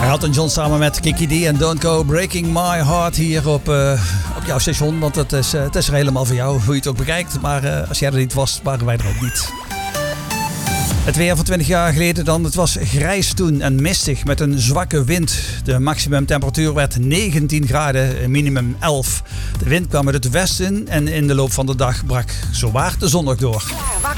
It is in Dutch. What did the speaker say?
Elton John samen met Kiki D en Don't Go Breaking My Heart hier op jouw station. Want het is er helemaal voor jou, hoe je het ook bekijkt. Maar als jij er niet was, waren wij er ook niet. Het weer van 20 jaar geleden dan. Het was grijs toen en mistig met een zwakke wind. De maximumtemperatuur werd 19 graden, minimum 11. De wind kwam uit het westen en in de loop van de dag brak zowaar de zon nog door. Wakker